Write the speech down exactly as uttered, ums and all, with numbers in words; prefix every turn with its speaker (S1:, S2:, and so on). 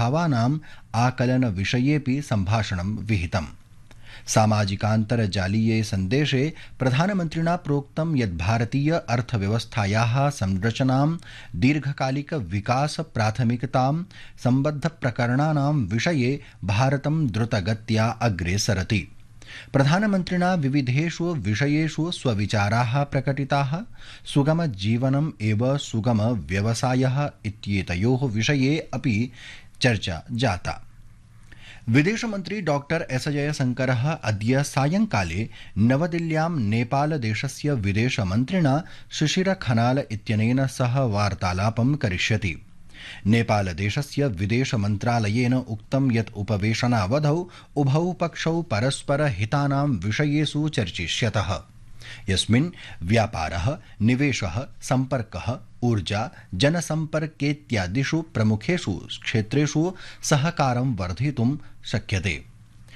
S1: प्रभावानाम् आकलनविषयेऽपि सम्भाषणं विहितम्। सामाजिकान्तर्जालीये सन्देशे प्रधानमन्त्रिणा प्रोक्तं यत् भारतीय अर्थव्यवस्थायाः संरचनां दीर्घकालिक विकास प्राथमिकतां सम्बद्धप्रकरणानां विषये भारतं द्रुतगत्या अग्रे सरति। प्रधानमन्त्रिणा विविधेषु विषयेषु स्वविचाराः प्रकटिताः। सुगमजीवनम् एव सुगमव्यवसायः इत्येतयोः विषये अपि चर्चा जाता। विदेशमन्त्री डॉक्टर एस जयशंकरः अद्य सायंकाले नवदिल्ल्यां नेपालदेशस्य विदेशमन्त्रिणा शिशिर खनाल इत्यनेन सह वार्तालापं करिष्यति। नेपालदेशस्य विदेशमन्त्रालयेन उक्तं यत् उपवेशनावधौ उभौ पक्षौ परस्पर हितानां विषयेषु चर्चिष्यतः, यस्मिन् व्यापारः, निवेशः, सम्पर्कः, ऊर्जा, जनसम्पर्केत्यादिषु प्रमुखेषु क्षेत्रेषु सहकारं वर्धितुं शक्यते।